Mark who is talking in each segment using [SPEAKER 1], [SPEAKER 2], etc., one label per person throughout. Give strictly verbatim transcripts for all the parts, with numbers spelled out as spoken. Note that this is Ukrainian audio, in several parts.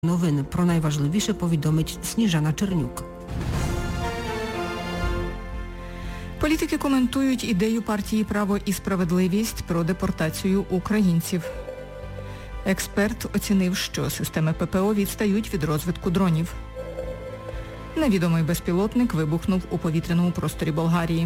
[SPEAKER 1] Новини про найважливіше повідомить Сніжана Чернюк.
[SPEAKER 2] Політики коментують ідею партії «Право і справедливість» про депортацію українців. Експерт оцінив, що системи ППО відстають від розвитку дронів. Невідомий безпілотник вибухнув у повітряному просторі Болгарії.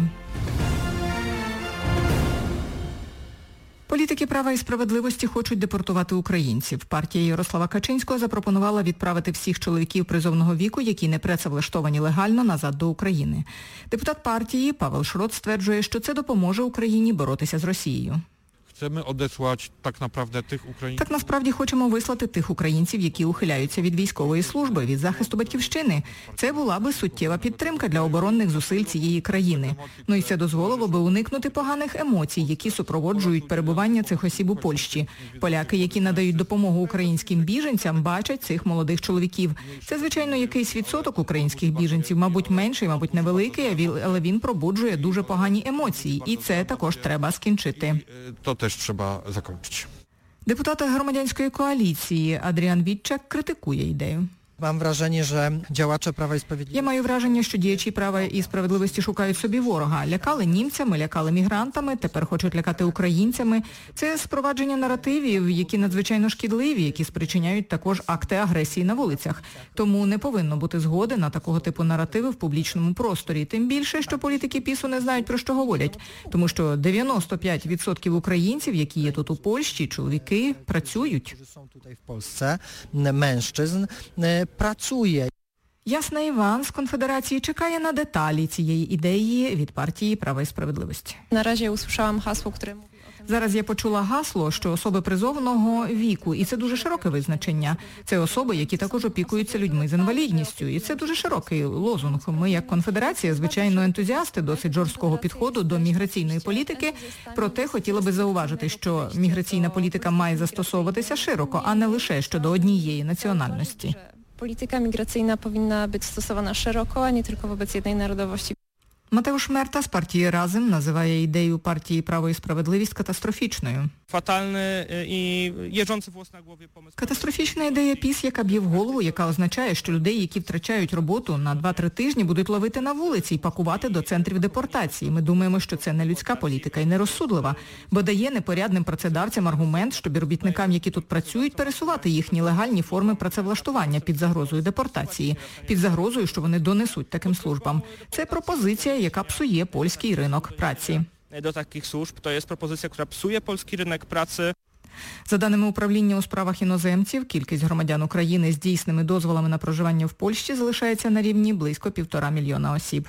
[SPEAKER 2] Політики «Права і справедливості» хочуть депортувати українців. Партія Ярослава Качинського запропонувала відправити всіх чоловіків призовного віку, які не працевлаштовані легально, назад до України. Депутат партії Павел Шрот стверджує, що це допоможе Україні боротися з Росією.
[SPEAKER 3] Chcemy odesłać tak naprawdę tych Українців.
[SPEAKER 2] Так насправді хочемо вислати тих українців, які ухиляються від військової служби, від захисту батьківщини. Це була би суттєва підтримка для оборонних зусиль цієї країни. Ну і це дозволило би уникнути поганих емоцій, які супроводжують перебування цих осіб у Польщі. Поляки, які надають допомогу українським біженцям, бачать цих молодих чоловіків. Це, звичайно, якийсь відсоток українських біженців, мабуть, менший, мабуть, невеликий, але він пробуджує дуже погані емоції. І це також треба скінчити.
[SPEAKER 3] Теж треба закінчити.
[SPEAKER 2] Депутат громадянської коаліції Адріан Вітчак критикує ідею.
[SPEAKER 4] Mam wrażenie, że działacze Prawa i Sprawiedliwości...
[SPEAKER 2] Я маю враження, що діячі права і справедливості шукають собі ворога. Лякали німцями, лякали мігрантами, тепер хочуть лякати українцями. Це спровадження наративів, які надзвичайно шкідливі, які спричиняють також акти агресії на вулицях. Тому не повинно бути згоди на такого типу наративи в публічному просторі. Тим більше, що політики ПІСу не знають, про що говорять. Тому що дев'яносто п'ять відсотків українців, які є тут у Польщі, чоловіки, працюють.
[SPEAKER 4] w Polsce mężczyzn pracuje.
[SPEAKER 2] Ясна Іван з Конфедерації чекає на деталі цієї ідеї від партії «Права і справедливості».
[SPEAKER 5] Наразі я usłyszałam hasło, które mówi...
[SPEAKER 2] Зараз я почула гасло, що особи призовного віку, і це дуже широке визначення. Це особи, які також опікуються людьми з інвалідністю. І це дуже широкий лозунг. Ми, як конфедерація, звичайно, ентузіасти досить жорсткого підходу до міграційної політики. Проте хотіла би зауважити, що міграційна політика має застосовуватися широко, а не лише щодо однієї національності.
[SPEAKER 5] Polityka migracyjna powinna być stosowana szeroko, a nie tylko wobec jednej narodowości.
[SPEAKER 2] Матеуш Мерта з партії «Разом» називає ідею партії «Право і справедливість» катастрофічною.
[SPEAKER 6] Fatalny i jeżdżący włos na głowie pomysł.
[SPEAKER 2] Катастрофічна ідея ПІС, яка б'є в голову, яка означає, що людей, які втрачають роботу на два-три тижні, будуть ловити на вулиці і пакувати до центрів депортації. Ми думаємо, що це не людська політика і нерозсудлива, бо дає непорядним працедавцям аргумент, щоб робітникам, які тут працюють, пересувати їхні легальні форми працевлаштування під загрозою депортації, під загрозою, що вони донесуть таким службам. Це пропозиція, яка псує польський ринок праці.
[SPEAKER 6] Do takich służb to jest propozycja, która psuje polski rynek pracy.
[SPEAKER 2] За даними управління у справах іноземців, кількість громадян України з дійсними дозволами на проживання в Польщі залишається на рівні близько півтора мільйона осіб.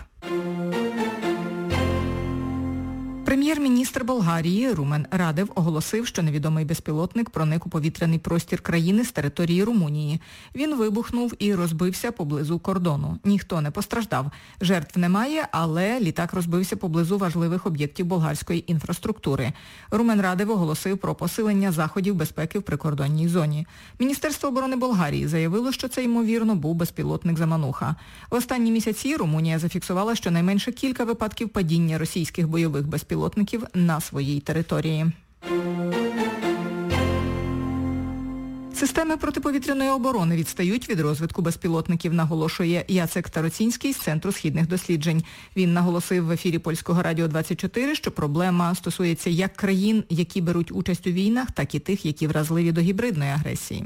[SPEAKER 2] Прем'єр-міністр Болгарії Румен Радев оголосив, що невідомий безпілотник проник у повітряний простір країни з території Румунії. Він вибухнув і розбився поблизу кордону. Ніхто не постраждав. Жертв немає, але літак розбився поблизу важливих об'єктів болгарської інфраструктури. Румен Радев оголосив про посилення заходів безпеки в прикордонній зоні. Міністерство оборони Болгарії заявило, що це, ймовірно, був безпілотник «Замануха». В останні місяці Румунія зафіксувала щонайменше кілька випадків падіння російських бойових безпілотників на своїй території. Системи протиповітряної оборони відстають від розвитку безпілотників, наголошує Яцек Тароцінський з Центру східних досліджень. Він наголосив в ефірі Польського радіо двадцять чотири, що проблема стосується як країн, які беруть участь у війнах, так і тих, які вразливі до гібридної агресії.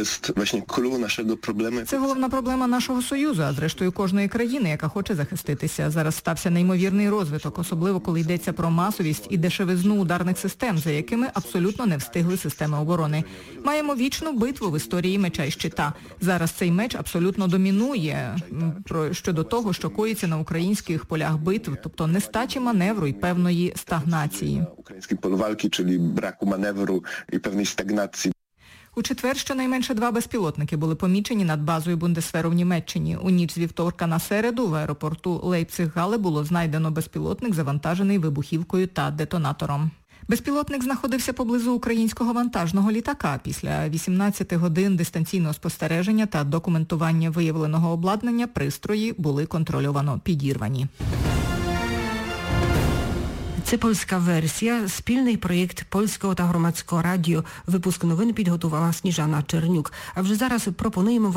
[SPEAKER 2] Це головна проблема нашого Союзу, а зрештою кожної країни, яка хоче захиститися. Зараз стався неймовірний розвиток, особливо коли йдеться про масовість і дешевизну ударних систем, за якими абсолютно не встигли системи оборони. Маємо вічну битву в історії меча і щита. Зараз цей меч абсолютно домінує щодо того, що коїться на українських полях битв, тобто нестачі маневру і певної стагнації.
[SPEAKER 7] Українські полвалки, czyli braku маневру і певної стагнації.
[SPEAKER 2] У четвер щонайменше два безпілотники були помічені над базою Бундесверу в Німеччині. У ніч з вівторка на середу в аеропорту Лейпциг-Гале було знайдено безпілотник, завантажений вибухівкою та детонатором. Безпілотник знаходився поблизу українського вантажного літака. Після вісімнадцяти годин дистанційного спостереження та документування виявленого обладнання пристрої були контрольовано підірвані.
[SPEAKER 1] Це польська версія, спільний проєкт Польського та Громадського радіо. Випуск новин підготувала Сніжана Чернюк. А вже зараз пропонуємо